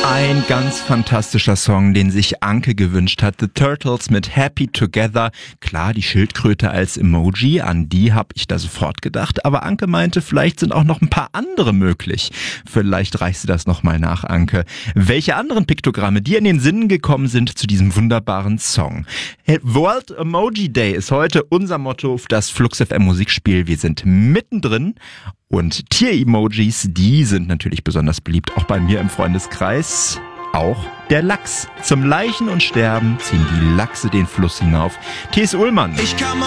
Ein ganz fantastischer Song, den sich Anke gewünscht hat. The Turtles mit Happy Together. Klar, die Schildkröte als Emoji, an die habe ich da sofort gedacht. Aber Anke meinte, vielleicht sind auch noch ein paar andere möglich. Vielleicht reichst du das nochmal nach, Anke. Welche anderen Piktogramme dir in den Sinn gekommen sind zu diesem wunderbaren Song? World Emoji Day ist heute unser Motto für das Flux FM Musikspiel. Wir sind mittendrin. Und Tier-Emojis, die sind natürlich besonders beliebt, auch bei mir im Freundeskreis. Auch der Lachs. Zum Leichen und Sterben ziehen die Lachse den Fluss hinauf. T.S. Ullmann.